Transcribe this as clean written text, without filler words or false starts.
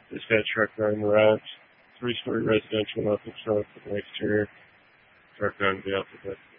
It's got a truck running around. 3-story residential, nothing front with an exterior. Truck on the outfit.